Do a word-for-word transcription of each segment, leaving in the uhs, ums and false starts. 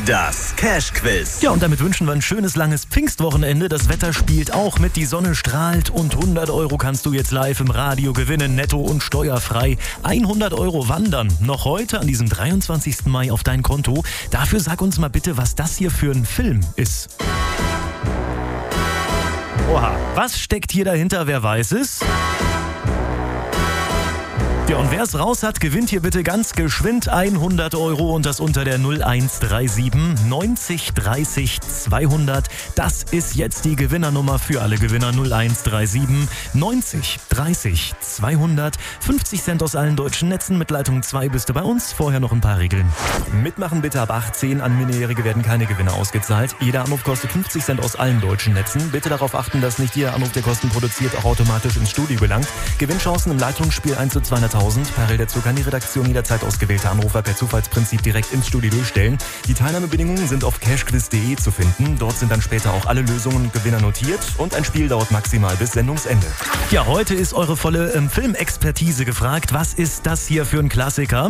Das Cash-Quiz. Ja, und damit wünschen wir ein schönes, langes Pfingstwochenende. Das Wetter spielt auch mit, die Sonne strahlt und hundert Euro kannst du jetzt live im Radio gewinnen, netto und steuerfrei. hundert Euro wandern noch heute an diesem dreiundzwanzigsten Mai auf dein Konto. Dafür sag uns mal bitte, was das hier für ein Film ist. Oha, was steckt hier dahinter, wer weiß es? Ja, und wer es raus hat, gewinnt hier bitte ganz geschwind hundert Euro und das unter der null eins drei sieben neunzig dreißig zweihundert. Das ist jetzt die Gewinnernummer für alle Gewinner null eins drei sieben neunzig dreißig zweihundert. fünfzig Cent aus allen deutschen Netzen. Mit Leitung zwei bist du bei uns. Vorher noch ein paar Regeln. Mitmachen bitte ab achtzehn. An Minderjährige werden keine Gewinne ausgezahlt. Jeder Anruf kostet fünfzig Cent aus allen deutschen Netzen. Bitte darauf achten, dass nicht jeder Anruf, der Kosten produziert, auch automatisch ins Studio gelangt. Gewinnchancen im Leitungsspiel eins zu zweihunderttausend. Parallel dazu kann die Redaktion jederzeit ausgewählte Anrufer per Zufallsprinzip direkt ins Studio durchstellen. Die Teilnahmebedingungen sind auf cashquiz punkt de zu finden. Dort sind dann später auch alle Lösungen und Gewinner notiert und ein Spiel dauert maximal bis Sendungsende. Ja, heute ist eure volle ähm, Filmexpertise gefragt. Was ist das hier für ein Klassiker?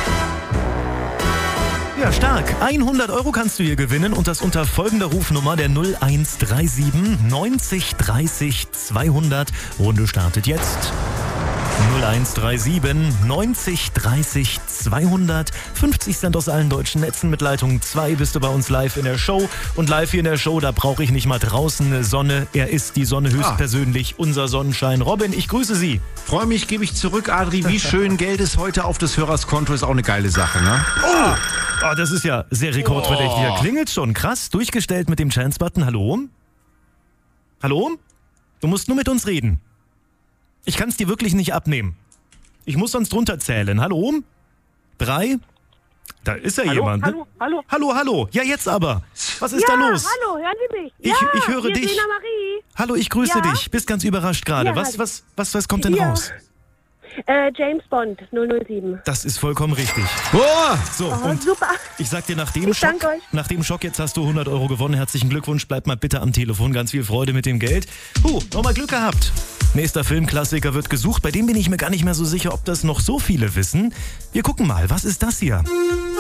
Ja, stark. hundert Euro kannst du hier gewinnen und das unter folgender Rufnummer der null eins drei sieben neunzig dreißig zweihundert. Runde startet jetzt. null eins drei sieben neunzig dreißig zweihundert. fünfzig Cent aus allen deutschen Netzen. Mit Leitung zwei bist du bei uns live in der Show. Und live hier in der Show, da brauche ich nicht mal draußen eine Sonne. Er ist die Sonne höchstpersönlich, ah. unser Sonnenschein. Robin, ich grüße Sie. Freue mich, gebe ich zurück, Adri. Wie schön, Geld ist heute auf des Hörers Konto, ist auch eine geile Sache, ne? Oh, oh das ist ja sehr rekordverdächtig. Oh. Hier klingelt schon, krass. Durchgestellt mit dem Chance-Button. Hallo? Hallo? Du musst nur mit uns reden. Ich kann es dir wirklich nicht abnehmen. Ich muss sonst runterzählen. Hallo? Drei? Da ist ja hallo, jemand. Hallo, hallo. Hallo, hallo. Ja, jetzt aber. Was ist ja, da los? Hallo, hören Sie mich? Ich, ja, ich höre hier dich. Ist Lena Marie. Hallo, ich grüße ja? dich. Bist ganz überrascht gerade. Ja, was, was, was, was kommt denn ja. raus? Äh, James Bond null null sieben. Das ist vollkommen richtig. Oh, so, oh, und super. Ich sag dir, nach dem, ich Schock, danke euch. nach dem Schock, jetzt hast du hundert Euro gewonnen. Herzlichen Glückwunsch. Bleib mal bitte am Telefon. Ganz viel Freude mit dem Geld. Puh, nochmal Glück gehabt. Nächster Filmklassiker wird gesucht. Bei dem bin ich mir gar nicht mehr so sicher, ob das noch so viele wissen. Wir gucken mal. Was ist das hier?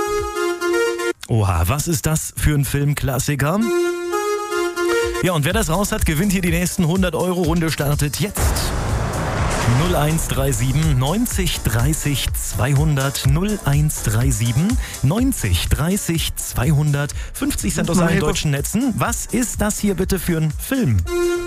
Oha, was ist das für ein Filmklassiker? Ja, und wer das raus hat, gewinnt hier die nächsten hundert Euro. Runde startet jetzt. null eins drei sieben neunzig dreißig zweihundert. null eins drei sieben neunzig dreißig zweihundert. fünfzig Cent aus allen deutschen Netzen. Was ist das hier bitte für ein Film?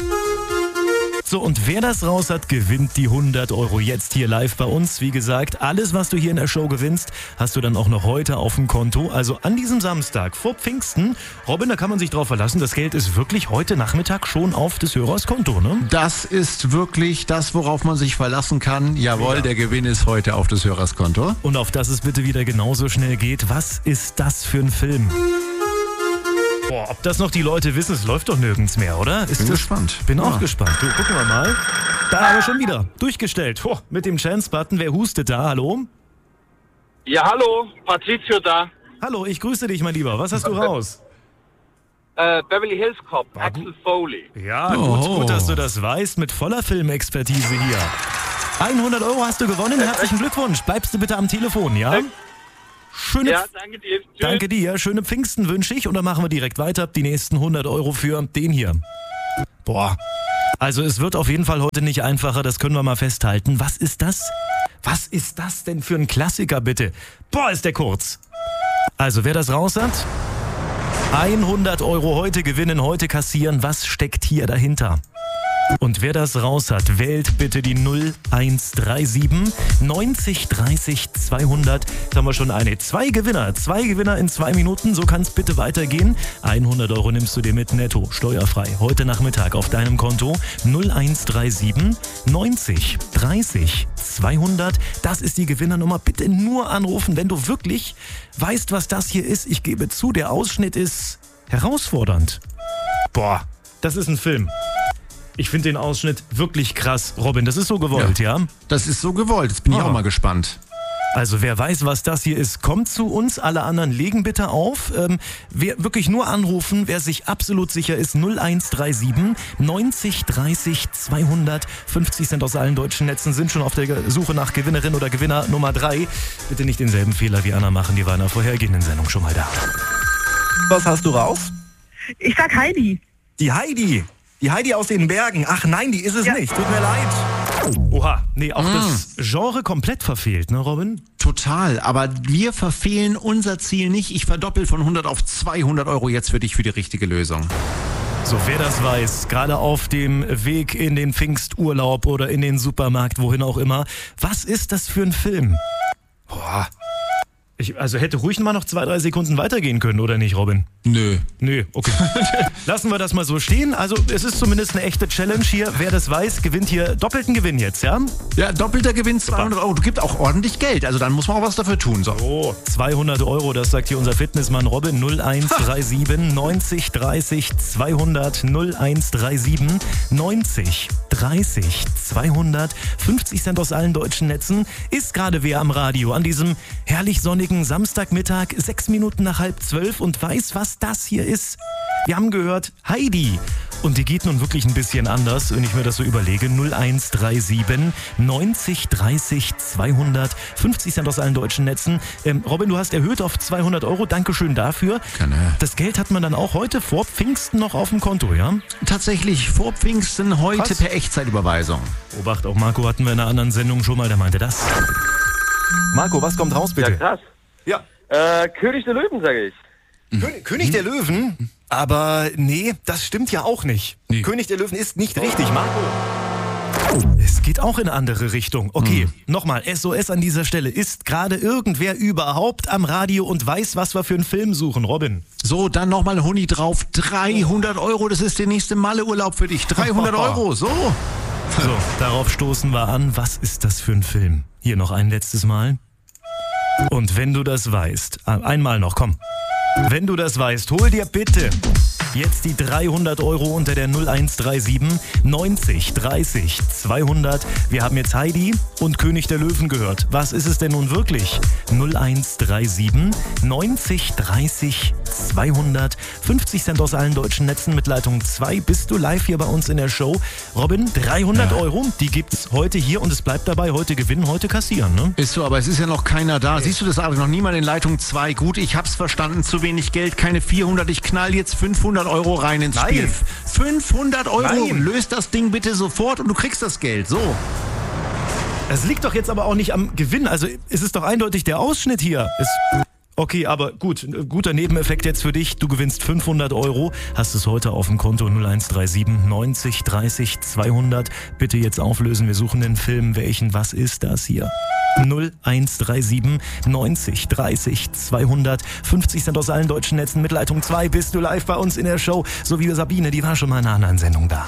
So, und wer das raus hat, gewinnt die hundert Euro jetzt hier live bei uns. Wie gesagt, alles, was du hier in der Show gewinnst, hast du dann auch noch heute auf dem Konto. Also an diesem Samstag vor Pfingsten. Robin, da kann man sich drauf verlassen. Das Geld ist wirklich heute Nachmittag schon auf des Hörers Konto, ne? Das ist wirklich das, worauf man sich verlassen kann. Jawohl, ja. Der Gewinn ist heute auf des Hörers Konto. Und auf das es bitte wieder genauso schnell geht. Was ist das für ein Film? Boah, ob das noch die Leute wissen, es läuft doch nirgends mehr, oder? Ist bin das, gespannt. Bin ja. auch gespannt. Du, gucken wir mal. Da aber schon wieder. Durchgestellt. Oh, mit dem Chance-Button. Wer hustet da? Hallo? Ja, hallo. Patrizio da. Hallo, ich grüße dich, mein Lieber. Was hast du raus? Äh, Beverly Hills Cop, Axel Foley. Ja, oh. gut, gut, dass du das weißt. Mit voller Filmexpertise hier. hundert Euro hast du gewonnen. Herzlichen Glückwunsch. Bleibst du bitte am Telefon, ja? Schöne ja, danke dir. Tschüss. Danke dir. Schöne Pfingsten wünsche ich. Und dann machen wir direkt weiter. Die nächsten hundert Euro für den hier. Boah. Also es wird auf jeden Fall heute nicht einfacher. Das können wir mal festhalten. Was ist das? Was ist das denn für ein Klassiker, bitte? Boah, ist der kurz. Also wer das raus hat, hundert Euro heute gewinnen, heute kassieren. Was steckt hier dahinter? Und wer das raus hat, wählt bitte die null eins drei sieben neunzig dreißig zweihundert. Jetzt haben wir schon eine. Zwei Gewinner. Zwei Gewinner in zwei Minuten. So kann es bitte weitergehen. hundert Euro nimmst du dir mit netto, steuerfrei. Heute Nachmittag auf deinem Konto. null eins drei sieben neunzig dreißig zweihundert. Das ist die Gewinnernummer. Bitte nur anrufen, wenn du wirklich weißt, was das hier ist. Ich gebe zu, der Ausschnitt ist herausfordernd. Boah, das ist ein Film. Ich finde den Ausschnitt wirklich krass. Robin, das ist so gewollt, ja? ja? Das ist so gewollt. Jetzt bin ich oh. auch mal gespannt. Also wer weiß, was das hier ist, kommt zu uns. Alle anderen legen bitte auf. Ähm, wer wirklich nur anrufen, wer sich absolut sicher ist, null eins drei sieben neunzig dreißig zweihundert. fünfzig Cent aus allen deutschen Netzen sind schon auf der Suche nach Gewinnerin oder Gewinner Nummer drei. Bitte nicht denselben Fehler wie Anna machen, die war in der vorhergehenden Sendung schon mal da. Was hast du raus? Ich sag Heidi. Die Heidi. Die Heidi aus den Bergen. Ach nein, die ist es Ja. nicht. Tut mir leid. Oha, nee, auch das Genre komplett verfehlt, ne, Robin? Total, aber wir verfehlen unser Ziel nicht. Ich verdoppel von hundert auf zweihundert Euro jetzt für dich für die richtige Lösung. So, wer das weiß, gerade auf dem Weg in den Pfingsturlaub oder in den Supermarkt, wohin auch immer, was ist das für ein Film? Boah. Ich, also hätte ruhig mal noch zwei, drei Sekunden weitergehen können, oder nicht, Robin? Nö. Nö, okay. Lassen wir das mal so stehen. Also es ist zumindest eine echte Challenge hier. Wer das weiß, gewinnt hier doppelten Gewinn jetzt, ja? Ja, doppelter Gewinn zweihundert Euro. Du gibst auch ordentlich Geld, also dann muss man auch was dafür tun. So. Oh, zweihundert Euro, das sagt hier unser Fitnessmann Robin. null eins drei sieben neunzig dreißig zweihundert null eins drei sieben neunzig dreißig zweihundert. fünfzig Cent aus allen deutschen Netzen. Ist gerade wer am Radio an diesem herrlich sonnigen Samstagmittag, sechs Minuten nach halb zwölf und weiß, was das hier ist. Wir haben gehört Heidi. Und die geht nun wirklich ein bisschen anders, wenn ich mir das so überlege. null eins drei sieben neunzig dreißig zweihundert. fünfzig Cent aus allen deutschen Netzen. Ähm, Robin, du hast erhöht auf zweihundert Euro. Dankeschön dafür. Gerne. Das Geld hat man dann auch heute vor Pfingsten noch auf dem Konto, ja? Tatsächlich vor Pfingsten heute Krass. per Echtzeitüberweisung. Obacht, auch Marco hatten wir in einer anderen Sendung schon mal, der meinte das. Marco, was kommt raus, Ja, bitte? krass. Ja. Äh, König der Löwen, sage ich. König, König der Löwen? Aber nee, das stimmt ja auch nicht. Nee. König der Löwen ist nicht richtig, Marco. Es geht auch in eine andere Richtung. Okay, nochmal, S O S an dieser Stelle. Ist gerade irgendwer überhaupt am Radio und weiß, was wir für einen Film suchen, Robin? So, dann nochmal Huni drauf. dreihundert Euro, das ist der nächste Malle-Urlaub für dich. dreihundert Euro, so. So, darauf stoßen wir an. Was ist das für ein Film? Hier noch ein letztes Mal. Und wenn du das weißt, einmal noch, komm. Wenn du das weißt, hol dir bitte jetzt die dreihundert Euro unter der null eins drei sieben neunzig dreißig zweihundert. Wir haben jetzt Heidi und König der Löwen gehört. Was ist es denn nun wirklich? null eins drei sieben neunzig dreißig zweihundert. fünfzig Cent aus allen deutschen Netzen mit Leitung zwei. Bist du live hier bei uns in der Show? Robin, dreihundert Euro, die gibt's heute hier und es bleibt dabei, heute gewinnen, heute kassieren, ne? Ist so, aber es ist ja noch keiner da. Siehst du das, Adrian? Noch niemand in Leitung zwei. Gut, ich hab's verstanden. Zu wenig Geld, keine vierhundert. Ich knall jetzt fünfhundert Euro rein ins Nein. Spiel. fünfhundert Euro. Nein. Löst das Ding bitte sofort und du kriegst das Geld. So. Es liegt doch jetzt aber auch nicht am Gewinn. Also es ist doch eindeutig der Ausschnitt hier. Es okay, aber gut. Guter Nebeneffekt jetzt für dich. Du gewinnst fünfhundert Euro. Hast es heute auf dem Konto null eins drei sieben neunzig dreißig zweihundert. Bitte jetzt auflösen. Wir suchen den Film. Welchen? Was ist das hier? null eins drei sieben neunzig dreißig zweihundert. fünfzig Cent aus allen deutschen Netzen mit Leitung zwei. Bist du live bei uns in der Show? So wie Sabine, die war schon mal in einer anderen Sendung da.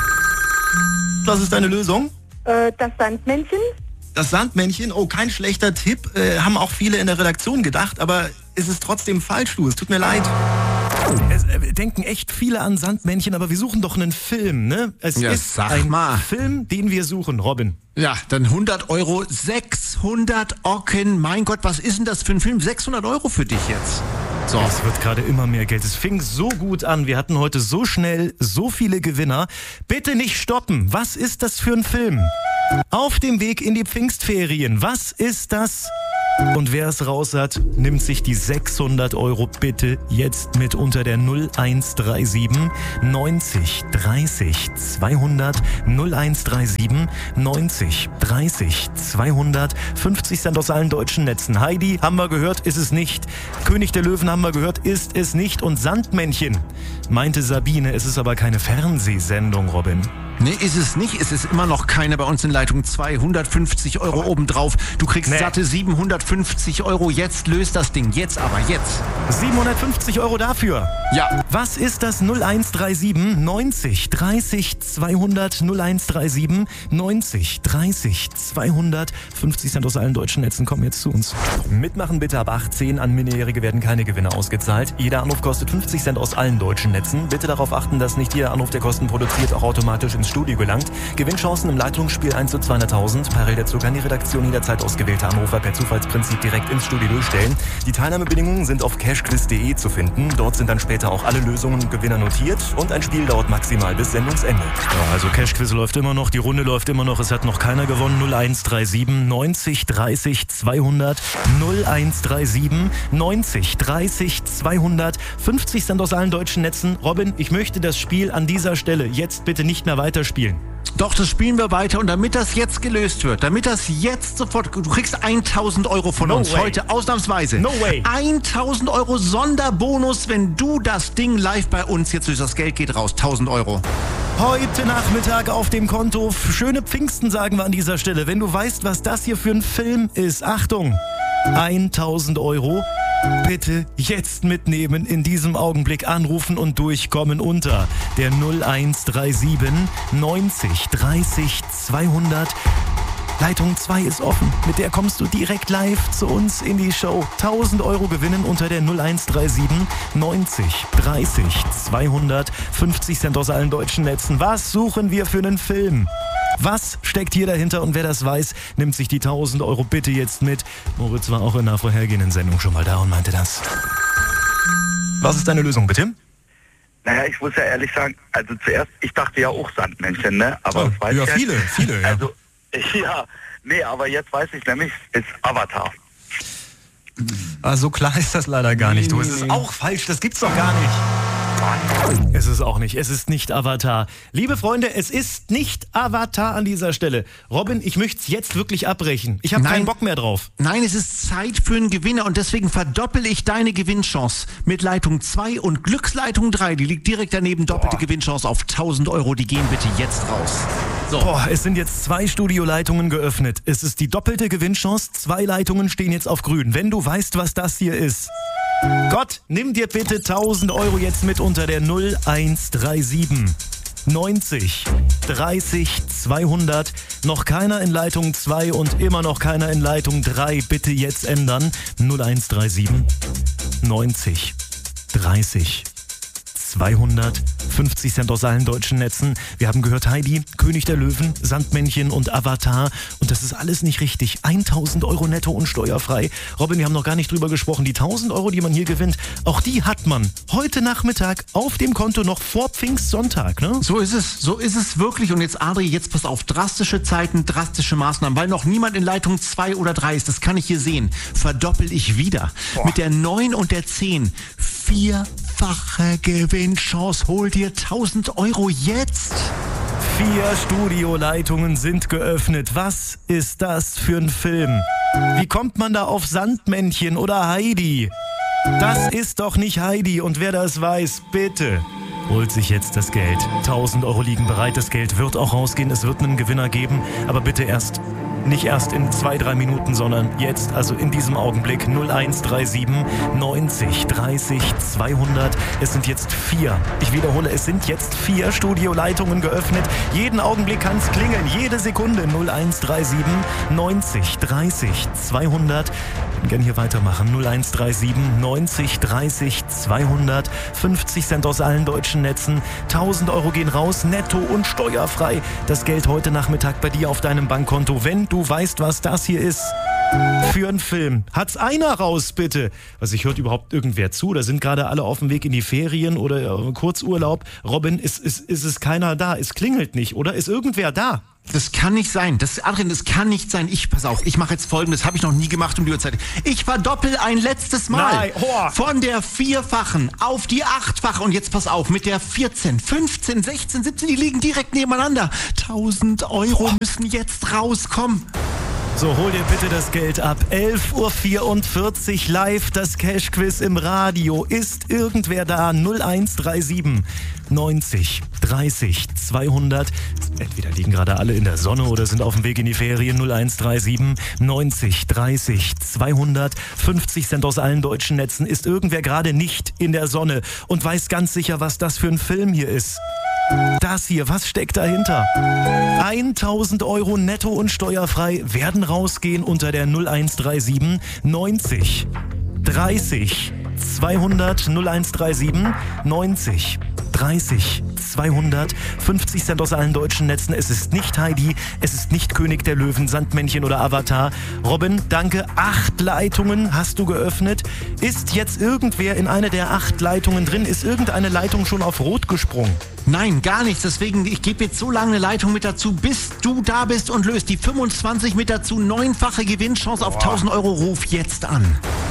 Was ist deine Lösung? Äh, das Sandmännchen? Das Sandmännchen, oh, kein schlechter Tipp, äh, haben auch viele in der Redaktion gedacht, aber es ist trotzdem falsch, du, es tut mir leid. Es äh, denken echt viele an Sandmännchen, aber wir suchen doch einen Film, ne? Es Ja, ist sag ein mal. Film, den wir suchen, Robin. Ja, dann hundert Euro, sechshundert Ocken. Mein Gott, was ist denn das für ein Film? sechshundert Euro für dich jetzt. So. Es wird gerade immer mehr Geld. Es fing so gut an. Wir hatten heute so schnell so viele Gewinner. Bitte nicht stoppen. Was ist das für ein Film? Auf dem Weg in die Pfingstferien. Was ist das? Und wer es raus hat, nimmt sich die sechshundert Euro bitte jetzt mit unter der null eins drei sieben neunzig dreißig zweihundert. null eins drei sieben neunzig dreißig zweihundert. fünfzig Cent aus allen deutschen Netzen. Heidi, haben wir gehört, ist es nicht. König der Löwen, haben wir gehört, ist es nicht. Und Sandmännchen, meinte Sabine, es ist aber keine Fernsehsendung, Robin. Nee, ist es nicht. Es ist immer noch keiner bei uns in Leitung zwei. hundertfünfzig Euro obendrauf. Du kriegst Nee. satte siebenhundertfünfzig Euro. Jetzt löst das Ding. Jetzt aber, jetzt. siebenhundertfünfzig Euro dafür. Ja. Was ist das? null eins drei sieben neunzig dreißig zweihundert. null eins drei sieben neunzig dreißig zweihundert. fünfzig Cent aus allen deutschen Netzen kommen jetzt zu uns. Mitmachen bitte ab achtzehn. An Minderjährige werden keine Gewinne ausgezahlt. Jeder Anruf kostet fünfzig Cent aus allen deutschen Netzen. Bitte darauf achten, dass nicht jeder Anruf, der Kosten produziert, auch automatisch ins Studio gelangt. Gewinnchancen im Leitungsspiel eins zu zweihunderttausend. Parallel dazu kann die Redaktion jederzeit ausgewählte Anrufer per Zufallsprinzip direkt ins Studio durchstellen. Die Teilnahmebedingungen sind auf cashquiz punkt de zu finden. Dort sind dann später auch alle Lösungen und Gewinner notiert und ein Spiel dauert maximal bis Sendungsende. Ja, also Cashquiz läuft immer noch, die Runde läuft immer noch, es hat noch keiner gewonnen. null eins drei sieben neunzig dreißig zweihundert null eins drei sieben neunzig dreißig zweihundert. fünfzig Cent aus allen deutschen Netzen. Robin, ich möchte das Spiel an dieser Stelle jetzt bitte nicht mehr weiterspielen. Doch, das spielen wir weiter und damit das jetzt gelöst wird, damit das jetzt sofort, du kriegst tausend Euro von No uns way. heute ausnahmsweise. No way. tausend Euro Sonderbonus, wenn du das Ding live bei uns jetzt durch das Geld geht raus. tausend Euro. Heute Nachmittag auf dem Konto. Schöne Pfingsten sagen wir an dieser Stelle. Wenn du weißt, was das hier für ein Film ist, Achtung, tausend Euro. Bitte jetzt mitnehmen, in diesem Augenblick anrufen und durchkommen unter der null eins drei sieben neunzig dreißig zweihundert. Leitung zwei ist offen, mit der kommst du direkt live zu uns in die Show. tausend Euro gewinnen unter der null eins drei sieben neunzig dreißig zweihundert. fünfzig Cent aus allen deutschen Netzen. Was suchen wir für einen Film? Was steckt hier dahinter und wer das weiß, nimmt sich die tausend Euro bitte jetzt mit. Moritz war auch in einer vorhergehenden Sendung schon mal da und meinte das. Was ist deine Lösung, bitte? Naja, ich muss ja ehrlich sagen, also zuerst, ich dachte ja auch Sandmännchen, ne? Aber Oh, das weiß ja, ich viele, viele, ja. Also, ja, nee, aber jetzt weiß ich nämlich, ist Avatar. Ah, so klar ist das leider gar nicht. Du, es ist auch falsch, das gibt's doch gar nicht. Es ist auch nicht, es ist nicht Avatar. Liebe Freunde, es ist nicht Avatar an dieser Stelle. Robin, ich möchte es jetzt wirklich abbrechen. Ich habe Nein. keinen Bock mehr drauf. Nein, es ist Zeit für einen Gewinner und deswegen verdoppel ich deine Gewinnchance mit Leitung zwei und Glücksleitung drei. Die liegt direkt daneben, doppelte Boah. Gewinnchance auf tausend Euro. Die gehen bitte jetzt raus. So. Boah, es sind jetzt zwei Studioleitungen geöffnet. Es ist die doppelte Gewinnchance. Zwei Leitungen stehen jetzt auf grün. Wenn du weißt, was das hier ist. Gott, nimm dir bitte tausend Euro jetzt mit unter der null eins drei sieben neunzig dreißig zweihundert. Noch keiner in Leitung zwei und immer noch keiner in Leitung drei. Bitte jetzt ändern. null eins drei sieben neunzig dreißig zweihundert. fünfzig Cent aus allen deutschen Netzen. Wir haben gehört Heidi, König der Löwen, Sandmännchen und Avatar. Und das ist alles nicht richtig. tausend Euro netto und steuerfrei. Robin, wir haben noch gar nicht drüber gesprochen. Die tausend Euro, die man hier gewinnt, auch die hat man heute Nachmittag auf dem Konto noch vor Pfingstsonntag, ne? So ist es, so ist es wirklich. Und jetzt, Adri, jetzt pass auf, drastische Zeiten, drastische Maßnahmen, weil noch niemand in Leitung zwei oder drei ist, das kann ich hier sehen, verdoppel ich wieder. Boah. Mit der neun und der zehn. Vierfache Gewinnchance, hol dir tausend Euro jetzt. Vier Studioleitungen sind geöffnet. Was ist das für ein Film? Wie kommt man da auf Sandmännchen oder Heidi? Das ist doch nicht Heidi und wer das weiß, bitte holt sich jetzt das Geld. tausend Euro liegen bereit, das Geld wird auch rausgehen, es wird einen Gewinner geben, aber bitte erst, nicht erst in zwei, drei Minuten, sondern jetzt, also in diesem Augenblick. null eins drei sieben neunzig dreißig zweihundert. Es sind jetzt vier, ich wiederhole, es sind jetzt vier Studioleitungen geöffnet. Jeden Augenblick kann es klingeln, jede Sekunde. null eins drei sieben neunzig dreißig zweihundert. Ich würde gerne hier weitermachen. null eins drei sieben neunzig dreißig zweihundert. fünfzig Cent aus allen deutschen Netzen. tausend Euro gehen raus, netto und steuerfrei. Das Geld heute Nachmittag bei dir auf deinem Bankkonto. Wenn du weißt, was das hier ist für ein Film. Hat's einer raus, bitte? Also ich hört überhaupt irgendwer zu? Da sind gerade alle auf dem Weg in die Ferien oder äh, Kurzurlaub. Robin, ist, ist, ist es keiner da? Es klingelt nicht, oder? Ist irgendwer da? Das kann nicht sein. Das, Adrian, das kann nicht sein. Ich, pass auf, ich mache jetzt Folgendes. Habe ich noch nie gemacht um die Uhrzeit. Ich verdoppel ein letztes Mal. Nein, oh. Von der vierfachen auf die achtfache. Und jetzt pass auf, mit der vierzehn, fünfzehn, sechzehn, siebzehn, die liegen direkt nebeneinander. tausend Euro müssen jetzt rauskommen. So, hol dir bitte das Geld ab. elf Uhr vierundvierzig live, das Cash-Quiz im Radio. Ist irgendwer da? null eins drei sieben neunzig dreißig zweihundert. Entweder liegen gerade alle in der Sonne oder sind auf dem Weg in die Ferien. null eins drei sieben neunzig dreißig zweihundert. fünfzig Cent aus allen deutschen Netzen. Ist irgendwer gerade nicht in der Sonne und weiß ganz sicher, was das für ein Film hier ist? Das hier, was steckt dahinter? tausend Euro netto und steuerfrei werden rausgehen unter der null eins drei sieben neunzig dreißig zweihundert. null eins drei sieben neunzig dreißig, zweihundert, fünfzig Cent aus allen deutschen Netzen. Es ist nicht Heidi, es ist nicht König der Löwen, Sandmännchen oder Avatar. Robin, danke. Acht Leitungen hast du geöffnet. Ist jetzt irgendwer in eine der acht Leitungen drin? Ist irgendeine Leitung schon auf Rot gesprungen? Nein, gar nichts. Deswegen, ich gebe jetzt so lange eine Leitung mit dazu, bis du da bist und löst die fünfundzwanzig mit dazu. Neunfache Gewinnchance auf tausend Euro. Ruf jetzt an.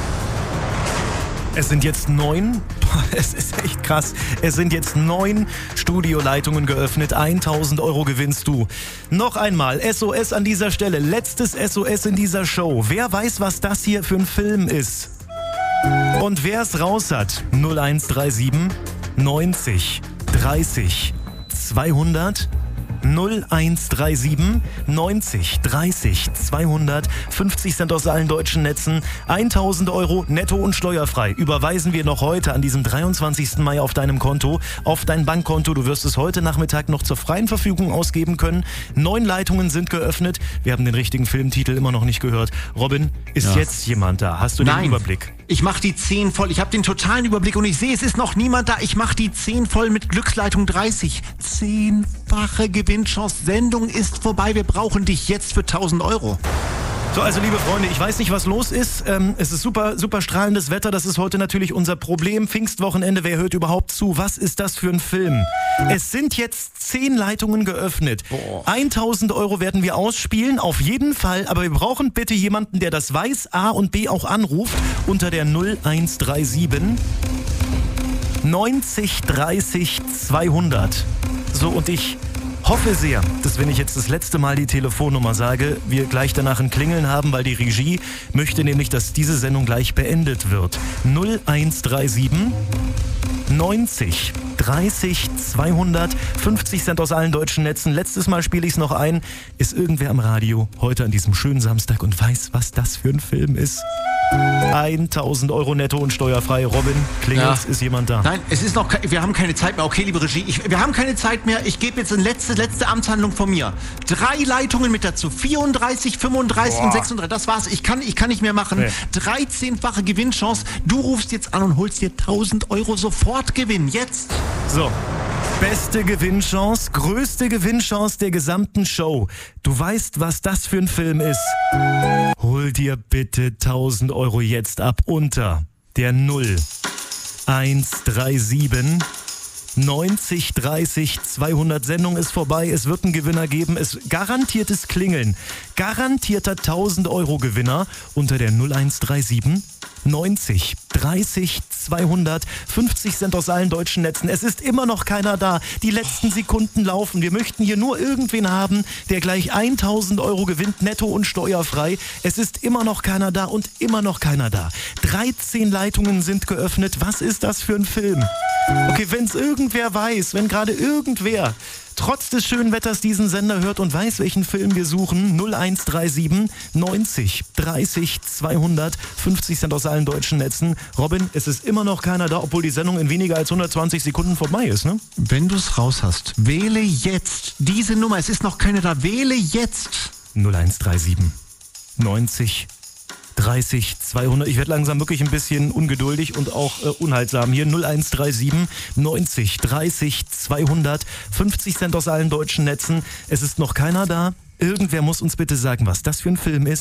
Es sind jetzt neun, es ist echt krass, es sind jetzt neun Studioleitungen geöffnet, tausend Euro gewinnst du. Noch einmal, S O S an dieser Stelle, letztes S O S in dieser Show. Wer weiß, was das hier für ein Film ist? Und wer es raus hat, null eins drei sieben, neunzig, dreißig, zweihundert, null eins drei sieben, neunzig, dreißig, zweihundert, fünfzig Cent aus allen deutschen Netzen, tausend Euro netto und steuerfrei überweisen wir noch heute an diesem dreiundzwanzigsten Mai auf deinem Konto, auf dein Bankkonto. Du wirst es heute Nachmittag noch zur freien Verfügung ausgeben können. Neun Leitungen sind geöffnet. Wir haben den richtigen Filmtitel immer noch nicht gehört. Robin, ist Ja. jetzt jemand da? Hast du den Nein. Überblick? Ich mache die zehn voll. Ich habe den totalen Überblick und ich sehe, es ist noch niemand da. Ich mache die zehn voll mit Glücksleitung dreißig. Zehnfache Gewinnchance. Sendung ist vorbei. Wir brauchen dich jetzt für tausend Euro. So, also liebe Freunde, ich weiß nicht, was los ist. Ähm, es ist super, super strahlendes Wetter. Das ist heute natürlich unser Problem. Pfingstwochenende, wer hört überhaupt zu? Was ist das für ein Film? Es sind jetzt zehn Leitungen geöffnet. tausend Euro werden wir ausspielen, auf jeden Fall. Aber wir brauchen bitte jemanden, der das weiß, A und B auch anruft, unter der null eins drei sieben, neunzig, dreißig, zweihundert. So, und ich hoffe sehr, dass wenn ich jetzt das letzte Mal die Telefonnummer sage, wir gleich danach ein Klingeln haben, weil die Regie möchte nämlich, dass diese Sendung gleich beendet wird. null eins drei sieben, neunzig, dreißig, zweihundert, fünfzig Cent aus allen deutschen Netzen. Letztes Mal spiele ich es noch ein. Ist irgendwer am Radio heute an diesem schönen Samstag und weiß, was das für ein Film ist? tausend Euro netto und steuerfrei. Robin, klingelt's, Ja. ist jemand da? Nein, es ist noch, ke- wir haben keine Zeit mehr. Okay, liebe Regie, ich, wir haben keine Zeit mehr. Ich gebe jetzt eine letzte, letzte Amtshandlung von mir. Drei Leitungen mit dazu. vierunddreißig, fünfunddreißig und sechsunddreißig. Das war's. Ich kann, ich kann nicht mehr machen. Nee. dreizehnfache Gewinnchance. Du rufst jetzt an und holst dir tausend Euro sofort Gewinn. Jetzt. So, beste Gewinnchance, größte Gewinnchance der gesamten Show. Du weißt, was das für ein Film ist. Hol dir bitte tausend Euro jetzt ab unter der null eins drei sieben, neunzig, dreißig, zweihundert. Sendung ist vorbei, es wird einen Gewinner geben, es garantiertes Klingeln. Garantierter tausend Euro Gewinner unter der null eins drei sieben, neunzig, dreißig, zweihundert, fünfzig Cent aus allen deutschen Netzen. Es ist immer noch keiner da. Die letzten Sekunden laufen. Wir möchten hier nur irgendwen haben, der gleich tausend Euro gewinnt, netto und steuerfrei. Es ist immer noch keiner da und immer noch keiner da. dreizehn Leitungen sind geöffnet. Was ist das für ein Film? Okay, wenn es irgendwer weiß, wenn gerade irgendwer trotz des schönen Wetters diesen Sender hört und weiß, welchen Film wir suchen, null eins drei sieben, neunzig, dreißig, zweihundert, fünfzig Cent aus allen deutschen Netzen. Robin, es ist immer noch keiner da, obwohl die Sendung in weniger als hundertzwanzig Sekunden vorbei ist, ne? Wenn du es raus hast, wähle jetzt diese Nummer. Es ist noch keine da. Wähle jetzt. null eins drei sieben, neunzig, dreißig, zweihundert. Ich werde langsam wirklich ein bisschen ungeduldig und auch äh, unhaltsam hier. null eins drei sieben, neunzig, dreißig, zweihundert, fünfzig Cent aus allen deutschen Netzen. Es ist noch keiner da. Irgendwer muss uns bitte sagen, was das für ein Film ist.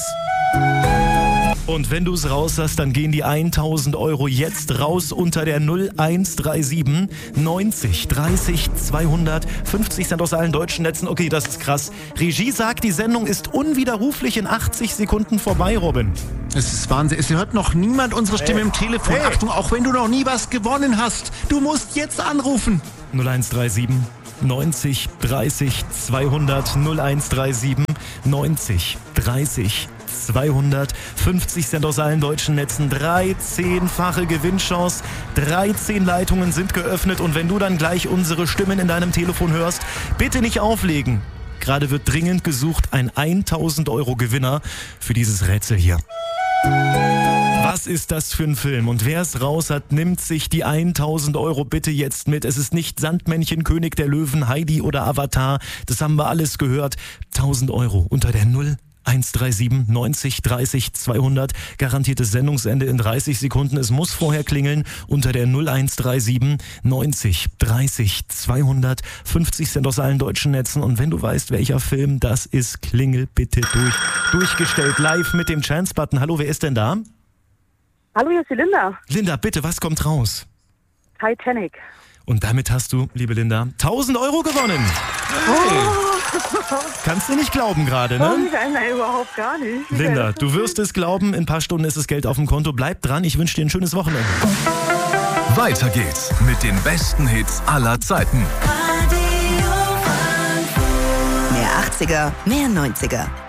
Und wenn du es raus hast, dann gehen die tausend Euro jetzt raus unter der null eins drei sieben, neunzig, dreißig, zweihundert, fünfzig Cent aus allen deutschen Netzen. Okay, das ist krass. Regie sagt, die Sendung ist unwiderruflich in achtzig Sekunden vorbei, Robin. Es ist Wahnsinn. Es hört noch niemand unsere Stimme im Telefon. Hey. Achtung, auch wenn du noch nie was gewonnen hast. Du musst jetzt anrufen. null eins drei sieben, neunzig, dreißig, zweihundert, null eins drei sieben, neunzig, dreißig, zweihundert, fünfzig Cent aus allen deutschen Netzen, dreizehnfache Gewinnchance, dreizehn Leitungen sind geöffnet und wenn du dann gleich unsere Stimmen in deinem Telefon hörst, bitte nicht auflegen. Gerade wird dringend gesucht ein tausend Euro Gewinner für dieses Rätsel hier. Was ist das für ein Film? Und wer es raus hat, nimmt sich die tausend Euro bitte jetzt mit. Es ist nicht Sandmännchen, König der Löwen, Heidi oder Avatar. Das haben wir alles gehört. tausend Euro unter der null eins drei sieben neunzig dreißig zweihundert. Garantiertes Sendungsende in dreißig Sekunden. Es muss vorher klingeln unter der null eins drei sieben neunzig dreißig zweihundert. fünfzig Cent aus allen deutschen Netzen. Und wenn du weißt, welcher Film das ist, klingel bitte durch. Durchgestellt live mit dem Chance-Button. Hallo, wer ist denn da? Hallo, hier ist die Linda. Linda, bitte, was kommt raus? Titanic. Und damit hast du, liebe Linda, tausend Euro gewonnen. Hey. Kannst du nicht glauben gerade, ne? Nein, nein, überhaupt gar nicht. Linda, du wirst es glauben, in ein paar Stunden ist das Geld auf dem Konto. Bleib dran, ich wünsche dir ein schönes Wochenende. Weiter geht's mit den besten Hits aller Zeiten. Mehr achtziger, mehr neunziger.